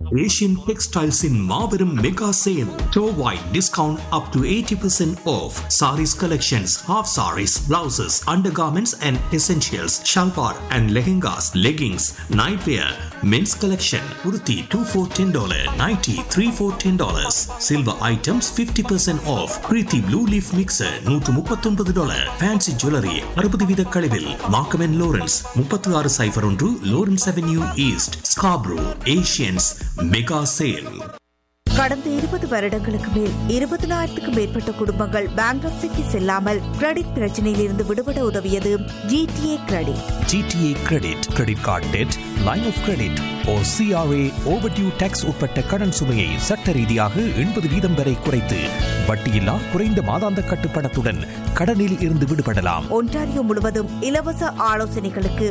Asian Textiles in Marverum Mega Sale. Store-wide discount up to 80% off. Saris collections, half saris, blouses, undergarments and essentials, shalwar and lehengas, leggings, nightwear, men's collection, kurti 2 for $10, nighty 3 for $10. Silver items 50% off. Preeti Blue Leaf Mixer $139. Fancy Jewelry 60 வீத கழிவில். Markham and Lawrence 3601 Lawrence Avenue East, Scarborough. Asians Mega Sale. கடந்த 20 வருடங்களுக்கு மேல் 20,000க்கும் மேற்பட்ட குடும்பங்கள் பேங்க்ரப்சிக்கு செல்லாமல் credit பிரச்சனையில் இருந்து விடுபட உதவியது GTA credit. GTA credit, credit card dead, line of credit or CRA overdue tax உட்பட்ட கடன் சுமையை சட்ட ரீதியாக 80% வரை குறைத்து வட்டியில்லா குறைந்த மாதாந்த கட்டுப்பணத்துடன் கடனில் இருந்து விடுபடலாம். ஒன்டாரியோ முழுவதும் இலவச ஆலோசனைகளுக்கு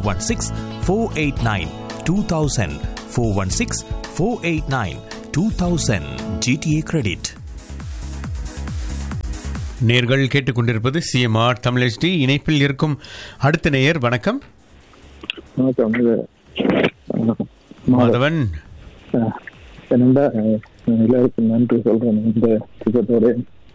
416-489-2000 416-489-2000 GTA கிரெடிட். நேர்கள் கேட்டுக்கொண்டிருப்பது சிஎம்ஆர் தமிழ் HD. இணைப்பில் இருக்கும் அடுத்த நேயர் வணக்கம். மாதவன், எல்லாருக்கும் நன்றி சொல்றேன். இந்த திட்டத்தோட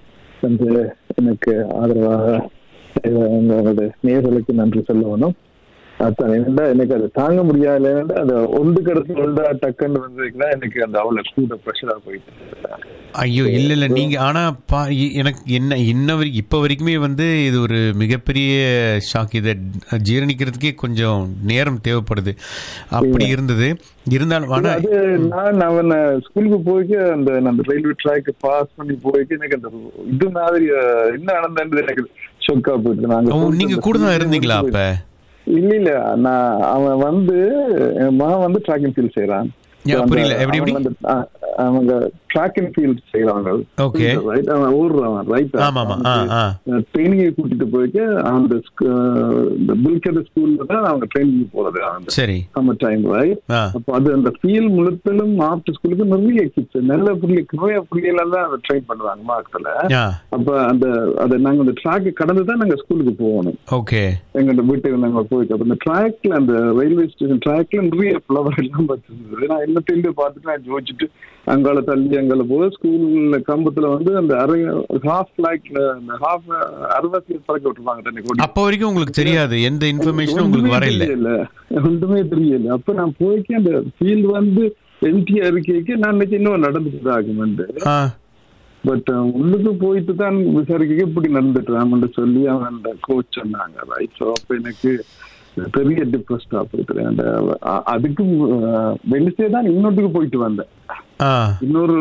எனக்கு ஆதரவாக எங்களோட நேயர்களுக்கு நன்றி சொல்லணும். அதான் என்னடா எனக்கு அது தாங்க முடியாது. அந்த ஒன்றுக்கு அடுத்து ஒன்றா டக்குன்னு வந்ததுக்குன்னா எனக்கு அந்த அவ்வளோ கூட ப்ரெஷராக போயிட்டு. ஐயோ இல்லை நீங்க ஆனா எனக்கு என்ன இப்போ வரைக்குமே இது ஒரு மிகப்பெரிய ஷாக். இதை ஜீரணிக்கிறதுக்கே கொஞ்சம் நேரம் தேவைப்படுது. அப்படி இருந்தது. இருந்தாலும் ஆனா நான் அவன் ஸ்கூலுக்கு போய்க்கு அந்த ரயில்வே ட்ராக் பாஸ் பண்ணி போய்க்கு எனக்கு அந்த இது மாதிரி என்ன நடந்தது எனக்கு ஷொக்கா போயிட்டு. நீங்க கூட தான் இருந்தீங்களா அப்ப? இல்ல அவன் என் மகன் ட்ராக் அண்ட் ஃபீல்ட் செய்யறான். புரியல, எப்படி அவங்க ட்ராக் அண்ட் ஃபீல்ட் செய்யறாங்க. ஓகே, அவன் ஓடுறான். ரைட், ட்ரைனிங்கை கூட்டிட்டு போயிட்டு அந்த பில்கெட் ஸ்கூல்ல தான் அவங்க ட்ரைனிங் போறது. சரி, சம்மர் டைம், ரைட். அப்ப அது அந்த ஃபீல்ட் முழுத்தலும் ஆஃப்டர் ஸ்கூலுக்கு நிறைய கிட்ஸ், நல்ல நிறைய பிள்ளைகள் தான் அதை ட்ரைன் பண்றாங்க மார்க்ல. அப்ப அதை நாங்க அந்த ட்ராக் கடந்து தான் நாங்க ஸ்கூலுக்கு போகணும். ஓகே, எங்க வீட்டுக்கு நாங்க போயிட்டு அப்ப அந்த ட்ராக்ல அந்த ரயில்வே ஸ்டேஷன் ட்ராக்ல நிறைய ஃபிளவர் எல்லாம் பார்த்துருந்தது. நான் என்ன தெரிஞ்சு பார்த்துட்டு நான் யோசிச்சுட்டு அங்கால தள்ளி அங்கால போக ஸ்கூல்ல கம்பத்துல அந்த ஹாஃப் லைக்ல அந்த ஹாஃப் அறுபத்தி பறக்க விட்டுருவாங்க. அப்ப வரைக்கும் உங்களுக்கு தெரியாது, எந்த இன்ஃபர்மேஷனும் உங்களுக்கு வரல, ஒன்றுமே தெரியல. அப்ப நான் போய்க்கு அந்த ஃபீல்டு எம்டியா இருக்கேக்கு நான் நினைச்சு இன்னும் நடந்துட்டு ஆகுமெண்டு. பட் உள்ளுக்கு போயிட்டு தான் விசாரிக்க இப்படி நடந்துட்டு சொல்லி அவன் அந்த கோச் சொன்னாங்க. ரைட். ஸோ அப்ப எனக்கு பெரிய டிப்ரெஸ்டா போயிட்டு அந்த அதுக்கு வெனிஸ்டே தான் இன்னொருத்துக்கு போயிட்டு வந்தேன். இன்னொரு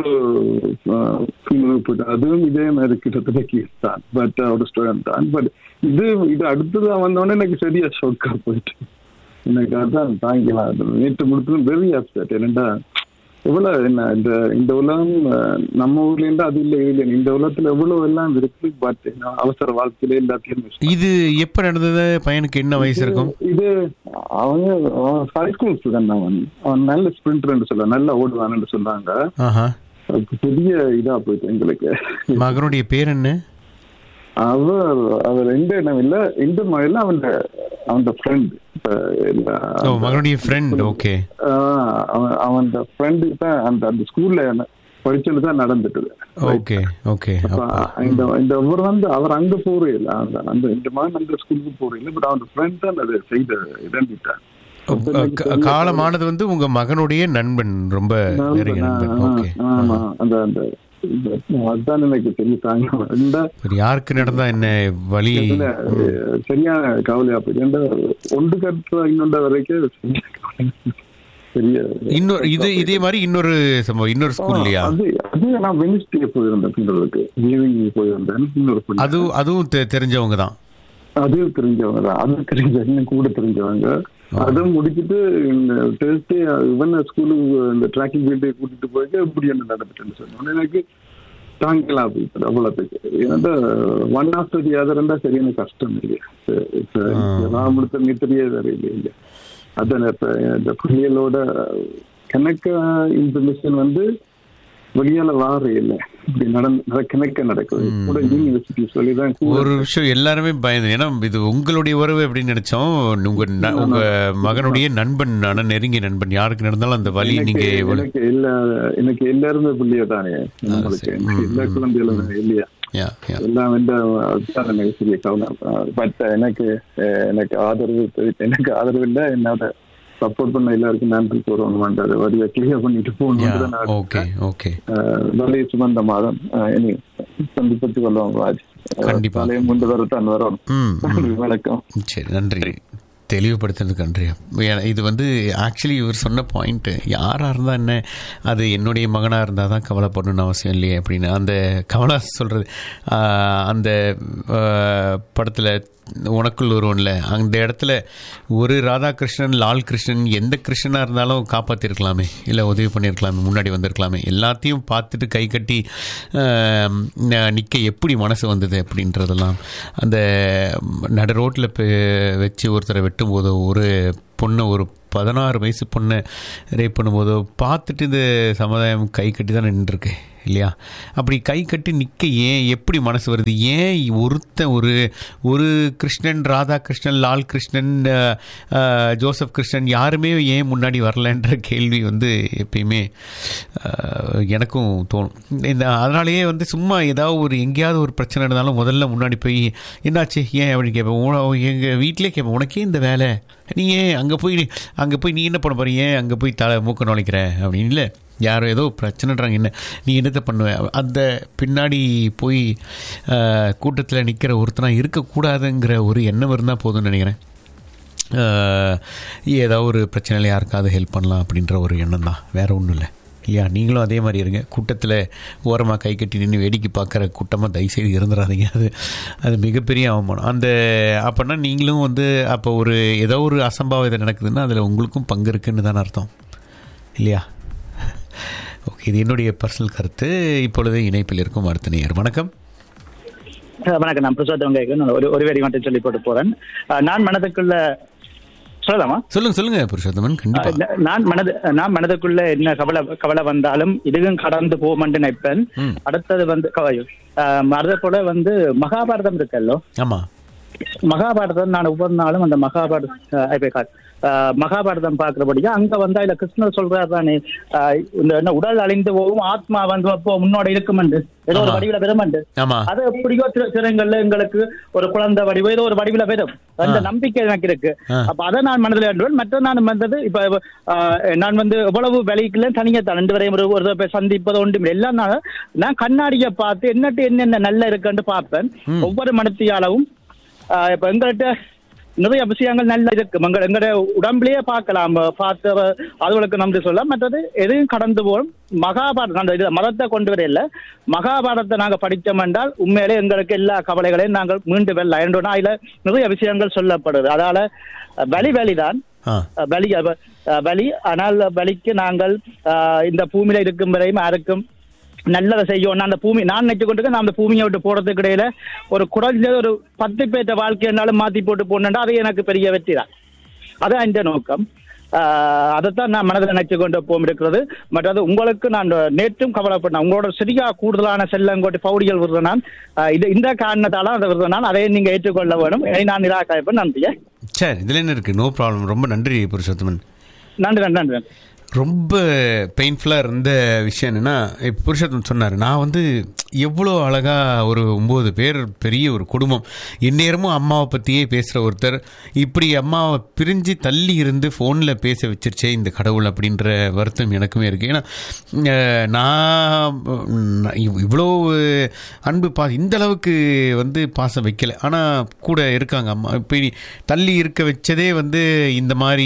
போயிட்டு அதுவும் இதே மாதிரி கிட்டத்தட்ட கேஸ் தான். பட் அவரோட ஸ்டூடெண்ட் தான். பட் இது அடுத்ததான் வந்தோடனே எனக்கு சரியா ஷோக்கா போயிட்டு எனக்கு அதான் தாங்கிக்கலாம். நேற்று முடிச்சது வெரி அப்செட். என்னண்டா எவ்வளவு என்ன இந்த உலகம் நம்ம ஊர்ல இருந்து அது இல்லை இல்லை இந்த உலகத்துல எவ்வளவு எல்லாம் இருக்கு. பட் அவசர வாழ்க்கையில எல்லாத்தையும். இது எப்ப நடந்தது? பையனுக்கு என்ன வயசு இருக்கும்? இது அவங்க ஹை ஸ்கூல் ஸ்டூடெண்ட். அவன் நல்ல ஸ்பிரிண்டர் சொல்ல நல்லா ஓடுவான்னு சொல்றாங்க. பெரிய இதா போயிட்டு எங்களுக்கு. மகனுடைய பேர் என்ன? அவர் எந்த இடம் இல்ல இந்த மாதிரி அவன் ஃப்ரெண்ட். மகனுடைய ஃப்ரெண்ட். ஓகே, அவன் ஃப்ரெண்டு தான் அந்த ஸ்கூல்ல படிச்சது தான் நடந்துட்டு. Okay okay. இந்த அவர் அங்க போறே இல்ல, அந்த இந்த மாதிரி அந்த ஸ்கூலுக்கு போறே இல்லை. பட் அவன் ஃப்ரெண்ட் தான் அதை செய்த இறந்துட்டான். காலமானது உங்க மகனுடைய நண்பன், ரொம்ப நெருங்கிய நண்பன். ஆமா, அந்த அதுதான் எனக்கு தெரிஞ்சுட்டாங்க. யாருக்கு நடந்தா என்ன வழி சரியான கவலையா போயிட்டு ஒன்று கட்டுற இன்னொன்ற வரைக்கும் இன்னொரு இதே மாதிரி இன்னொரு சம்பவம் இன்னொரு ஸ்கூல்லையா? அது நான் வெனிஸ்டே போயிருந்தேன், போயிருந்தேன். இன்னொரு அதுவும் தெரிஞ்சவங்க தான். அதுவும் தெரிஞ்சவங்க தான். அது தெரிஞ்சவங்க கூட தெரிஞ்சவங்க. அதுவும் முடிச்சுட்டு இந்த டெஸ்டே இவன் ஸ்கூலுக்கு இந்த ட்ராக்கிங் ஃபீல்டை கூட்டிட்டு போயிட்டு இப்படி என்ன நடந்துட்டுன்னு சொன்னோன்னு எனக்கு தாங்கலாம் போயிட்டு அவ்வளோத்துக்கு. ஏன்னா ஒன் ஆஃப்டர் தி அதர் இருந்தா சரியான கஷ்டம் இல்லையா? நான் முடித்த மித்திரியே வேற இல்லை. அதான் இப்ப இந்த பிள்ளைகளோட எனக்கு இன்ஃபர்மேஷன் வெளியால வார இல்லை இப்படி நடக்குது கூட யூனிவர்சிட்டி சொல்லிதான் ஒரு விஷயம் எல்லாருமே பயந்து. ஏன்னா இது உங்களுடைய உறவு அப்படின்னு நினைச்சோம். உங்க மகனுடைய நண்பன், நெருங்கிய நண்பன், யாருக்கு நடந்தாலும் அந்த வலி நீங்க எனக்கு எல்லாருமே பிள்ளையா தானே, எல்லா குழந்தைகளும் இல்லையா, எல்லாம் சிறிய கவனம். பட் எனக்கு ஆதரவு இல்லை, என்னோட சப்போர்ட் பண்ண எல்லாருக்கும் நன்றி கூறணும். அதை வரியா கிளியர் பண்ணிட்டு போகணும். வலையை சுமந்த மாதம் இனி சந்திப்பட்டு கொள்ளுவோம் ராஜ். கண்டிப்பா முண்டு வரத்தான் வரும். வணக்கம். சரி, நன்றி தெளிவுபடுத்துறதுக்கு நன்றி. இது ஆக்சுவலி இவர் சொன்ன பாயிண்ட்டு, யாராக இருந்தால் என்ன, அது என்னுடைய மகனாக இருந்தால் தான் கவலைப்படணும்னு அவசியம் இல்லையே அப்படின்னு அந்த கவலை சொல்கிறது. அந்த படத்தில் உனக்குள் ஒருவன்ல அந்த இடத்துல ஒரு ராதாகிருஷ்ணன், லால் கிருஷ்ணன், எந்த கிருஷ்ணனாக இருந்தாலும் காப்பாற்றிருக்கலாமே, இல்லை உதவி பண்ணியிருக்கலாமே, முன்னாடி வந்திருக்கலாமே. எல்லாத்தையும் பார்த்துட்டு கை கட்டி நிற்க எப்படி மனசு வந்தது அப்படின்றதெல்லாம். அந்த நடு ரோட்டில் வச்சு ஒருத்தரை வெட்டும்போதோ, ஒரு பொண்ணை, ஒரு 16 வயசு பொண்ணை ரேப் பண்ணும்போதோ பார்த்துட்டு இந்த சமுதாயம் கை கட்டி தான் நின்றுருக்கு இல்லையா? அப்படி கை கட்டி நிற்க ஏன் எப்படி மனசு வருது? ஏன் ஒரு கிருஷ்ணன், ராதாகிருஷ்ணன், லால் கிருஷ்ணன், ஜோசப் கிருஷ்ணன் யாருமே ஏன் முன்னாடி வரலன்ற கேள்வி எப்பயுமே எனக்கும் தோணும். அதனாலேயே சும்மா ஏதாவது எங்கேயாவது ஒரு பிரச்சனை இருந்தாலும் முதல்ல முன்னாடி போய் என்னாச்சு ஏன் அப்படின்னு கேட்பேன். எங்கள் வீட்டிலே கேட்பேன், உனக்கே இந்த வேலை, நீ ஏன் அங்கே போய் நீ என்ன பண்ண போற, ஏன் அங்கே போய் மூக்க நுழைக்கிற அப்படின்னு. இல்லை, யாரோ ஏதோ பிரச்சனைன்றாங்க, என்ன நீ என்னத்தை பண்ணுவேன், அந்த பின்னாடி போய் கூட்டத்தில் நிற்கிற ஒருத்தனாக இருக்கக்கூடாதுங்கிற ஒரு எண்ணம் இருந்தால் போதும்னு நினைக்கிறேன். ஏதாவது ஒரு பிரச்சனையில் யாருக்காவது ஹெல்ப் பண்ணலாம் அப்படின்ற ஒரு எண்ணம் தான், வேறு ஒன்றும் இல்லை இல்லையா? நீங்களும் அதே மாதிரி இருங்க. கூட்டத்தில் ஓரமாக கை கட்டி நின்று வேடிக்கை பார்க்குற கூட்டமாக தயவுசெய்து இருந்துடாதீங்க. அது மிகப்பெரிய அவமானம். அப்படின்னா நீங்களும் அப்போ ஏதோ ஒரு அசம்பாவிதம் நடக்குதுன்னா அதில் உங்களுக்கும் பங்கு இருக்குன்னு தானே அர்த்தம் இல்லையா? ஓகே, இது என்னுடைய பர்சனல் கருத்து. இப்பொழுது இணைப்பில் இருக்கும் அடுத்த நேயர். வணக்கம். வணக்கம், நான் புருஷோத்தமன். ஒரு வேடி மட்டும் சொல்லி போட்டு போறேன். நான் மனதுக்குள்ள சொல்லலாமா? சொல்லுங்க புருஷோத்தமன். நான் மனதுக்குள்ள என்ன கவலை வந்தாலும் இதுவும் கடந்து போமென்று நினைப்பேன். அடுத்தது அதே போல மகாபாரதம் இருக்கல்லோ, ஆமா, மகாபாரதம் நான் ஒவ்வொரு நாளும் அந்த மகாபாரதம் பாக்குறபடியா அங்க அதுல கிருஷ்ணர் சொல்றாரு தானே, இந்த உடல் அழிந்து போகும், ஆத்மா முன்னோட இருக்குமெண்டு, ஏதோ ஒரு வடிவில பெறுமெண்டு. அது எப்படியோ திறங்கள்ல எங்களுக்கு ஒரு குழந்தை வடிவம் ஏதோ ஒரு வடிவில பெறும், அந்த நம்பிக்கை எனக்கு இருக்கு. அப்ப அதை நான் மனதில் வேண்டுவேன். மற்ற நான் இப்ப நான் எவ்வளவு வேலைக்குள்ள தனியா தான் 2 வரையும் ஒரு சந்திப்பது ஒன்று எல்லாம் நான் கண்ணாடியை பார்த்து என்னென்ன நல்ல இருக்குன்னு பார்ப்பேன். ஒவ்வொரு மனத்தியாலவும் இப்ப எங்கள்கிட்ட நிறைய விஷயங்கள் நல்லா இருக்கு, எங்களோட உடம்புலயே பார்க்கலாம், பார்த்து அதுகளுக்கு நன்றி சொல்ல. மற்றது எதையும் கடந்து போகும். மகாபாரதம் மதத்தை கொண்டு வர இல்லை, மகாபாரதத்தை நாங்க படித்தோம் என்றால் உண்மையிலே எங்களுக்கு எல்லா கவலைகளையும் நாங்கள் மீண்டு வெல்ல. அதுல நிறைய விஷயங்கள் சொல்லப்படுது. அதனால வலிதான் வலி. ஆனால் வலிக்கு நாங்கள் இந்த பூமியில இருக்கும் வரையும் யாருக்கும் நல்லதை செய்யும். அந்த பூமி நான் நினைச்சு கொண்டு நான் அந்த பூமியை விட்டு போறதுக்கு இடையில ஒரு குறைஞ்சது ஒரு 10 பேற்ற வாழ்க்கையினாலும் மாத்தி போட்டு போனா அது எனக்கு பெரிய வெற்றி தான். அதான் இந்த நோக்கம். அதைத்தான் நான் மனதில் நினைச்சு கொண்டு போகும் இருக்கிறது. மற்றது உங்களுக்கு நான் நேற்றும் கவலைப்பட்டேன், உங்களோட சரியா கூடுதலான செல்லங்கோட்டி பவுடிகள் விருது நான் இந்த காரணத்தால அந்த விருது நான் அதை நீங்க ஏற்றுக்கொள்ள வேணும். நான் நிராகரிப்பேன். நன்றியா. சரி, இதுல என்ன இருக்கு? No problem. ரொம்ப நன்றி புருஷோத்தமன். நன்றி. ரொம்ப பெயின்ஃபுல்லாக இருந்த விஷயம் என்னென்னா, புருஷோத்தமன் சொன்னார், நான் எவ்வளோ அழகாக ஒரு 9 பேர் பெரிய ஒரு குடும்பம், எந்நேரமும் அம்மாவை பற்றியே பேசுகிற ஒருத்தர் இப்படி அம்மாவை பிரிஞ்சு தள்ளி இருந்து ஃபோனில் பேச வச்சிருச்சே இந்த கடவுள் அப்படின்ற வருத்தம் எனக்குமே இருக்குது. ஏன்னா நான் இவ்வளோ அன்பு இந்த அளவுக்கு பாசம் வைக்கலை, ஆனால் கூட இருக்காங்க அம்மா. இப்படி தள்ளி இருக்க வச்சதே இந்த மாதிரி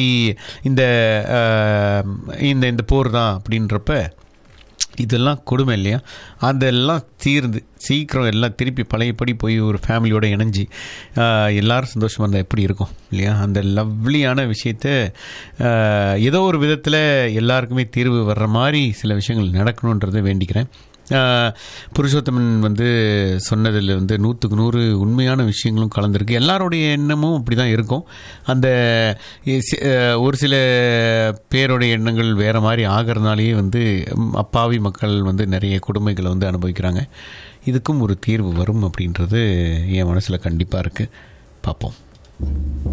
இந்த போர் தான் அப்படின்றப்ப இதெல்லாம் கொடுமை இல்லையா? அதெல்லாம் தீர்ந்து சீக்கிரம் எல்லாம் திருப்பி பழையபடி போய் ஒரு ஃபேமிலியோடு இணைஞ்சி எல்லோரும் சந்தோஷமாக இருந்தால் எப்படி இருக்கும் இல்லையா? அந்த லவ்லியான விஷயத்த ஏதோ ஒரு விதத்தில் எல்லாருக்குமே தீர்வு வர்ற மாதிரி சில விஷயங்கள் நடக்கணுன்றதை வேண்டிக்கிறேன். புருஷோத்தமன் வந்து சொன்னதில் வந்து 100க்கு 100 உண்மையான விஷயங்களும் கலந்துருக்கு. எல்லாருடைய எண்ணமும் அப்படி தான் இருக்கும். அந்த ஒரு சில பேருடைய எண்ணங்கள் வேறு மாதிரி ஆகிறதுனாலேயே வந்து அப்பாவி மக்கள் வந்து நிறைய கொடுமைகளை வந்து அனுபவிக்கிறாங்க. இதுக்கும் ஒரு தீர்வு வரும் அப்படின்றது என் மனசில் கண்டிப்பாக இருக்குது. பார்ப்போம்.